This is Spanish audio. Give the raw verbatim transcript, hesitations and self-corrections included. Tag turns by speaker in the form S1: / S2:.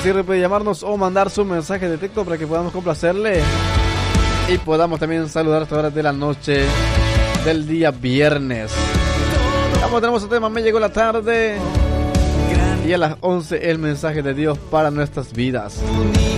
S1: decir, puede llamarnos o mandar su mensaje de texto para que podamos complacerle y podamos también saludar a estas horas de la noche del día viernes. Vamos, tenemos un tema, me llegó la tarde y a las once el mensaje de Dios para nuestras vidas.